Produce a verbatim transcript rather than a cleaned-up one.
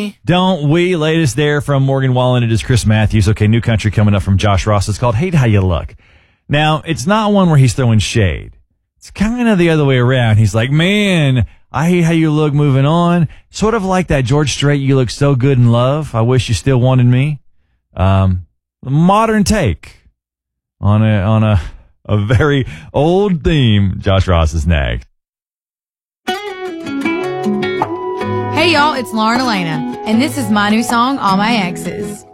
we? Don't we? Latest there from Morgan Wallen. It is Chris Matthews. Okay, new country coming up from Josh Ross. It's called Hate How You Look. Now, it's not one where he's throwing shade. It's kind of the other way around. He's like, man, I hate how you look moving on. Sort of like that George Strait, you look so good in love. I wish you still wanted me. Um, the modern take on a, on a, a very old theme. Josh Ross is next. Hey y'all, it's Lauren Elena, and this is my new song, All My Exes.